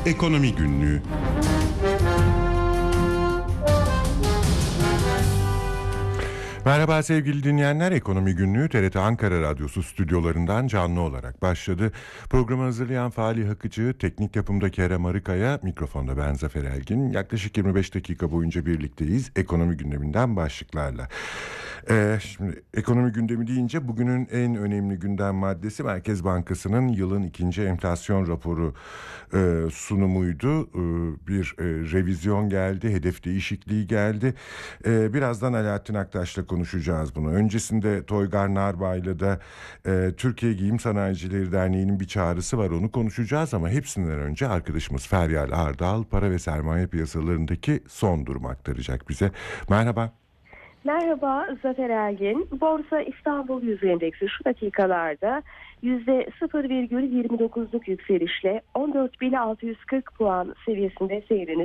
Ekonomi Günlüğü. Merhaba sevgili dinleyenler, Ekonomi Günlüğü TRT Ankara Radyosu stüdyolarından canlı olarak başladı. Programı hazırlayan Fahri Akıcı, teknik yapımda Kerem Arıkaya, mikrofonda ben Zafer Elgin. Yaklaşık 25 dakika boyunca birlikteyiz ekonomi gündeminden başlıklarla. Şimdi ekonomi gündemi deyince bugünün en önemli gündem maddesi Merkez Bankası'nın yılın ikinci enflasyon raporu sunumuydu. Bir revizyon geldi, hedef değişikliği geldi. Birazdan Alaaddin Aktaş'la konuşacağız bunu. Öncesinde Toygar Narbay'la da Türkiye Giyim Sanayicileri Derneği'nin bir çağrısı var, onu konuşacağız ama hepsinden önce arkadaşımız Feryal Ardal para ve sermaye piyasalarındaki son durumu aktaracak bize. Merhaba. Merhaba Zafer Elgin. Borsa İstanbul Yüz Endeksi şu dakikalarda %0,29'luk yükselişle 14.640 puan seviyesinde seyrini